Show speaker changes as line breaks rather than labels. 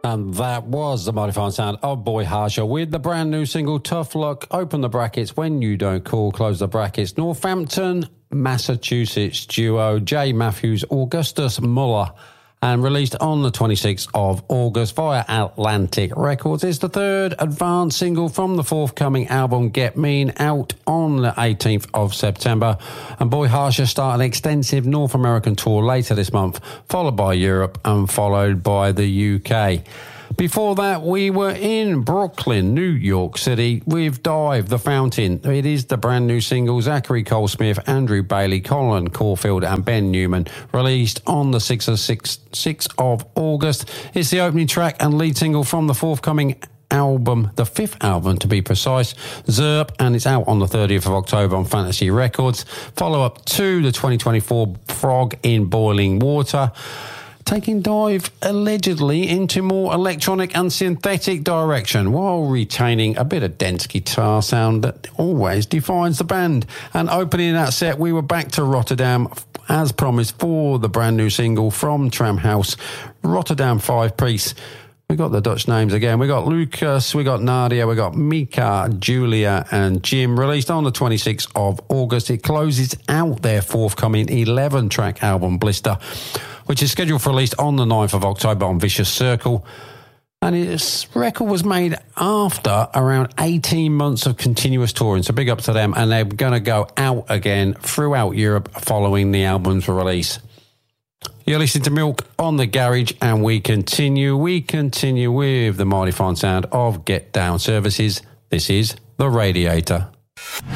And that was the mighty fine sound of Boy Harsher with the brand new single Tough Luck. Open the brackets when you don't call, close the brackets. Northampton, Massachusetts duo Jay Matthews, Augustus Muller, and released on the 26th of August via Atlantic Records. It's the third advanced single from the forthcoming album Get Mean, out on the 18th of September. And Boy Harsher start an extensive North American tour later this month, followed by Europe and followed by the UK. Before that, we were in Brooklyn, New York City with Dive, The Fountain. It is the brand new single Zachary Cole-Smith, Andrew Bailey, Colin Caulfield and Ben Newman, released on the 6th of August. It's the opening track and lead single from the forthcoming album, the fifth album to be precise, Zerp, and it's out on the 30th of October on Fantasy Records. Follow up to the 2024 Frog in Boiling Water, taking Dive allegedly into more electronic and synthetic direction while retaining a bit of dense guitar sound that always defines the band. And opening that set, we were back to Rotterdam as promised for the brand new single from Tramhouse, Rotterdam 5 Piece. We got the Dutch names again. We got Lucas, we got Nadia, we got Mika, Julia and Jim, released on the 26th of August. It closes out their forthcoming 11-track album Blister, which is scheduled for release on the 9th of October on Vicious Circle. And its record was made after around 18 months of continuous touring, so big up to them. And they're going to go out again throughout Europe following the album's release. You're listening to Milk on the Garage, and we continue with the mighty fine sound of Get Down Services. This is The Radiator.